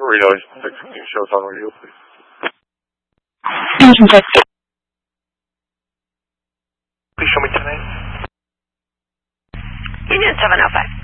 Radio 616 shows on radio, please. Station 6. Please show me tonight. Union 705.